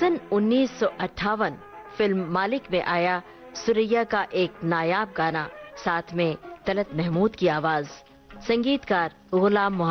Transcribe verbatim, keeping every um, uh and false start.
सन उन्नीस सौ अट्ठावन फिल्म मालिक में आया सुरैया का एक नायाब गाना, साथ में तलत महमूद की आवाज, संगीतकार गुलाम मोहम्मद।